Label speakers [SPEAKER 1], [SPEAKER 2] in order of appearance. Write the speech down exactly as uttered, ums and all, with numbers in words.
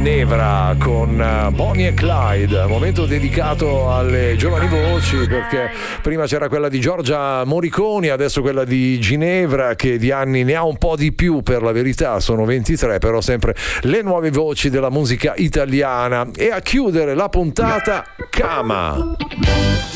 [SPEAKER 1] Ginevra con Bonnie e Clyde, momento dedicato alle giovani voci, perché prima c'era quella di Giorgia Moriconi, adesso quella di Ginevra, che di anni ne ha un po' di più, per la verità sono ventitré, però sempre le nuove voci della musica italiana. E a chiudere la puntata Kama.